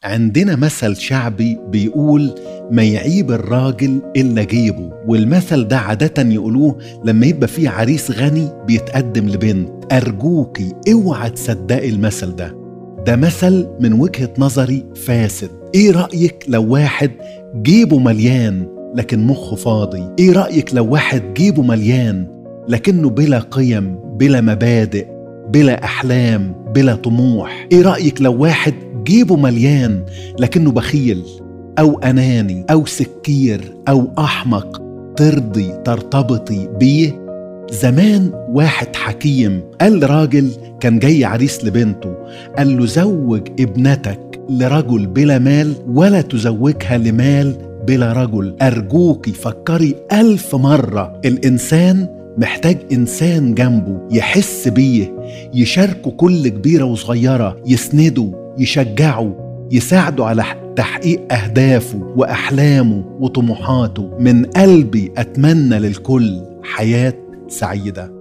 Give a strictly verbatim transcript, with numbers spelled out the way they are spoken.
عندنا مثل شعبي بيقول ما يعيب الراجل إلا جيبه، والمثل ده عادة يقولوه لما يبقى فيه عريس غني بيتقدم لبنت. أرجوكي اوعى تصدقي المثل ده، ده مثل من وجهة نظري فاسد. ايه رأيك لو واحد جيبه مليان لكن مخه فاضي؟ ايه رأيك لو واحد جيبه مليان لكنه بلا قيم، بلا مبادئ، بلا أحلام، بلا طموح؟ ايه رأيك لو واحد جيبه مليان لكنه بخيل أو أناني أو سكير أو أحمق؟ ترضي ترتبطي بيه؟ زمان واحد حكيم قال لراجل كان جاي عريس لبنته، قال له زوج ابنتك لرجل بلا مال ولا تزوجها لمال بلا رجل. أرجوكي فكري ألف مرة، الإنسان محتاج إنسان جنبه يحس بيه، يشاركه كل كبيرة وصغيرة، يسنده، يشجعه، يساعده على تحقيق أهدافه وأحلامه وطموحاته. من قلبي أتمنى للكل حياة سعيدة.